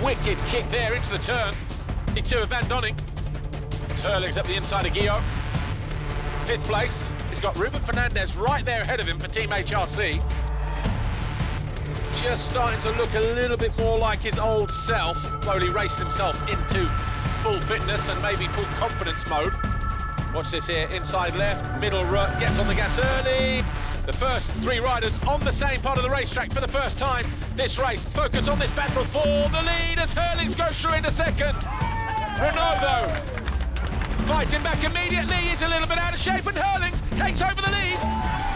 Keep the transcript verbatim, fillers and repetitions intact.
wicked kick there into the turn. Two of Van Donning. Hurling's up the inside of Guillaume. Fifth place. He's got Ruben Fernandez right there ahead of him for Team H R C. Just starting to look a little bit more like his old self. Slowly raced himself into full fitness and maybe full confidence mode. Watch this here, inside left, middle rut, gets on the gas early. The first three riders on the same part of the racetrack for the first time this race. Focus on this battle for the lead as Hurlings goes through into second. Renault, though, fighting back immediately, is a little bit out of shape, and Hurlings takes over the lead.